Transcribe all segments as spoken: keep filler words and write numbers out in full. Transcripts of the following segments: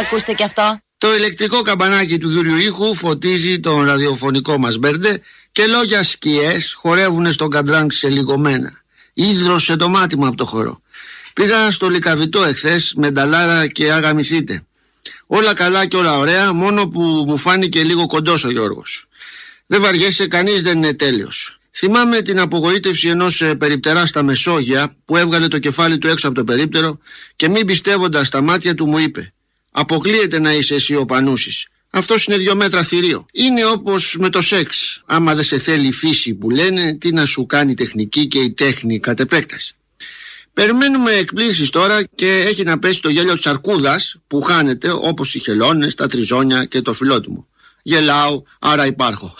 ακούστε κι αυτό. Το ηλεκτρικό καμπανάκι του δούριου ήχου φωτίζει τον ραδιοφωνικό μας μπέρντε και λόγια σκιές χορεύουν στον καντράν ξελιγωμένα. Ίδρωσε το μάτι μου από το χορό. Πήγα στο Λυκαβητό εχθές με νταλάρα και αγαμηθείτε. Όλα καλά και όλα ωραία, μόνο που μου φάνηκε λίγο κοντός ο Γιώργος. Δεν βαριέσαι, κανείς δεν είναι τέλειος. Θυμάμαι την απογοήτευση ενός ε, περιπτερά στα Μεσόγεια που έβγαλε το κεφάλι του έξω από το περίπτερο και μην πιστεύοντας τα μάτια του μου είπε: αποκλείεται να είσαι εσύ ο Πανούσης. Αυτός είναι δυο μέτρα θηρίο. Είναι όπως με το σεξ. Άμα δεν σε θέλει η φύση που λένε, τι να σου κάνει η τεχνική και η τέχνη κατ' επέκταση. Περιμένουμε εκπλήσεις τώρα και έχει να πέσει το γέλιο της αρκούδας που χάνεται όπως οι χελώνες, τα τριζόνια και το φιλότιμο. Γελάω, άρα υπάρχω.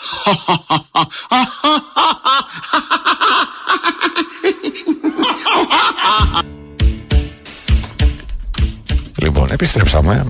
Λοιπόν, επιστρέψαμε.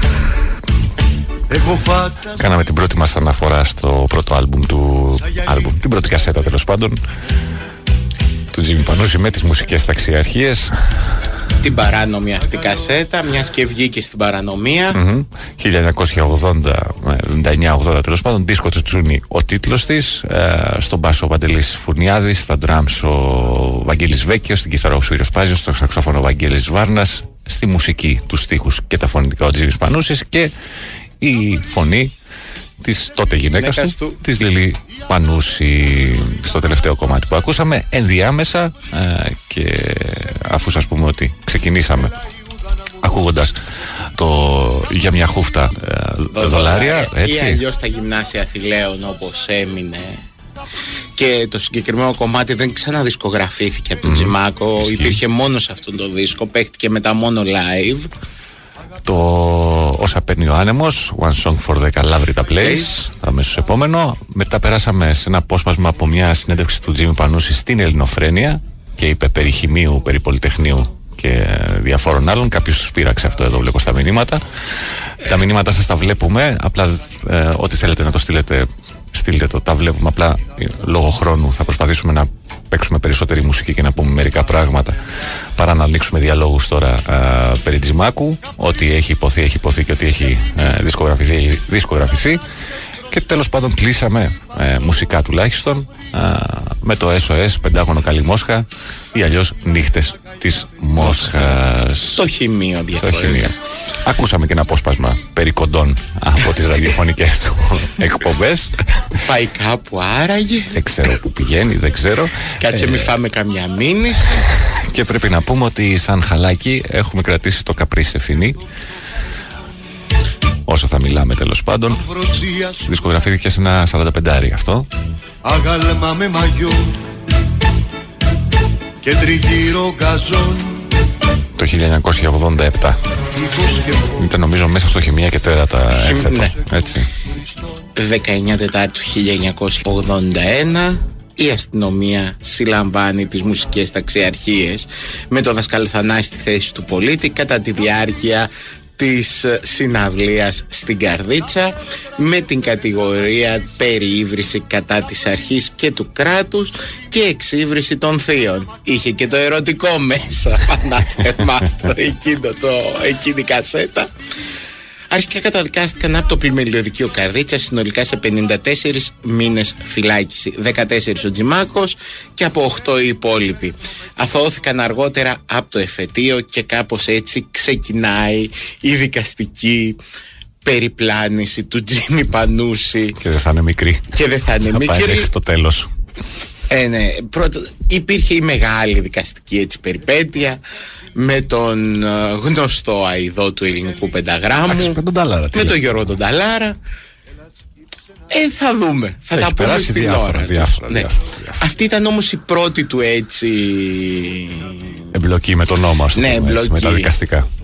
Κάναμε την πρώτη μας αναφορά στο πρώτο άλμπουμ του άλμπουμ, την πρώτη κασέτα τέλος πάντων του Τζίμι Πανούση με τις μουσικές ταξιαρχίες. Την παράνομη αυτή κασέτα, μιας και βγήκε στην παρανομία. Mm-hmm. χίλια εννιακόσια ογδόντα, εβδομήντα εννιά ογδόντα τέλος πάντων, δίσκο του Τσούνι ο τίτλος της. Ε, στον μπάσο ο Παντελής Φουρνιάδης, στα ντραμς ο Βαγγέλης Βέκιος, στην κιθάρα ο Σπύρος Πάζιος, στο σαξόφωνο ο Βαγγέλης Βάρνας, στη μουσική, τους στίχους και τα φωνητικά ο Τζίμις Πανούσης και η φωνή της τότε γυναίκας του, του, της Λιλή Πανούση στο τελευταίο κομμάτι που ακούσαμε ενδιάμεσα ε, και αφού σας πούμε ότι ξεκινήσαμε ακούγοντας το για μια χούφτα ε, δολάρια, έτσι. Ή αλλιώς τα γυμνάσια Αθηλαίων όπως έμεινε. Και το συγκεκριμένο κομμάτι δεν ξαναδισκογραφήθηκε από τον mm, Τζιμάκο. Ισχύει. Υπήρχε μόνο σε αυτόν τον δίσκο, παίχτηκε μετά μόνο live. Το όσα παίρνει ο άνεμος, One Song for the Calabrita Place, αμέσως επόμενο. Μετά περάσαμε σε ένα απόσπασμα από μια συνέντευξη του Τζίμι Πανούση στην Ελληνοφρένεια και είπε περί χημείου, περί πολυτεχνείου και διαφόρων άλλων. Κάποιος τους πείραξε αυτό εδώ, βλέπω στα μηνύματα. Ε. Τα μηνύματα σας τα βλέπουμε. Απλά ε, ό,τι θέλετε να το στείλετε, στείλτε το. Τα βλέπουμε. Απλά λόγω χρόνου θα προσπαθήσουμε να παίξουμε περισσότερη μουσική και να πούμε μερικά πράγματα παρά να ανοίξουμε διαλόγους τώρα ε, περί Τζιμάκου. Ό,τι έχει υποθεί, έχει υποθεί και ό,τι έχει ε, δισκογραφηθεί, δισκογραφηθεί. Και τέλος πάντων κλείσαμε ε, μουσικά τουλάχιστον ε, με το ες ο ες Πεντάγωνο Καλή Μόσχα ή αλλιώς Νύχτες της Μόσχας. Το χημείο διαφορετικά. Ακούσαμε και ένα απόσπασμα περί κοντών από τις ραδιοφωνικές του εκπομπές. Πάει κάπου άραγε. Δεν ξέρω που πηγαίνει, δεν ξέρω. Κάτσε ε, μη φάμε καμιά μήνυση. Και πρέπει να πούμε ότι σαν χαλάκι έχουμε κρατήσει το Καπρί σε φινί. Όσο θα μιλάμε τέλος πάντων. Δισκογραφήθηκε σε ένα σαράντα πεντάρι αυτό. Αγάλμα με μαγιό και τριγύρω γκαζόν. Το χίλια εννιακόσια ογδόντα επτά. Ήταν νομίζω μέσα στο χημεία και τέρατα έθετο, ναι. Έτσι. δεκαεννιά Τετάρτου χίλια εννιακόσια ογδόντα ένα. Η αστυνομία συλλαμβάνει τις μουσικές ταξιαρχίες με το δασκάλ Θανάση στη θέση του πολίτη κατά τη διάρκεια της συναυλίας στην Καρδίτσα με την κατηγορία περιύβριση κατά της αρχής και του κράτους και εξύβριση των θείων. Είχε και το ερωτικό μέσα, πανάθεμα αυτό, εκείνο το, εκείνη η κασέτα. Αρχικά καταδικάστηκαν από το πλημμυριωδικείο Καρδίτσα συνολικά σε πενήντα τέσσερις μήνες φυλάκιση. δεκατέσσερις ο Τζιμάκος και από οκτώ οι υπόλοιποι. Αθωώθηκαν αργότερα από το εφετείο και κάπως έτσι ξεκινάει η δικαστική περιπλάνηση του Τζίμι Πανούση. Και δεν θα είναι μικρή. Και δεν θα είναι θα μικρή. Πάει το τέλος. Ε, ναι. Πρώτα, υπήρχε η μεγάλη δικαστική έτσι περιπέτεια με τον uh, γνωστό αηδό του ελληνικού πενταγράμμου, με τον Γιώργο τον Ταλάρα. Ε, θα δούμε. Θα έχει τα πούμε στην διάφορα, ώρα. Διάφορα, ναι. διάφορα, διάφορα. Αυτή ήταν όμως η πρώτη του έτσι εμπλοκή με τον νόμο, ας πούμε, ναι, έτσι, με τα δικαστικά.